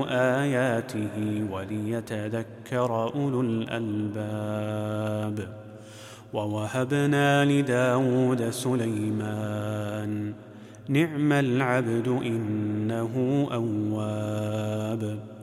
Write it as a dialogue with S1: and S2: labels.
S1: آياته وليتذكر أولو الألباب. ووهبنا لداود سليمان نعم العبد إنه أواب.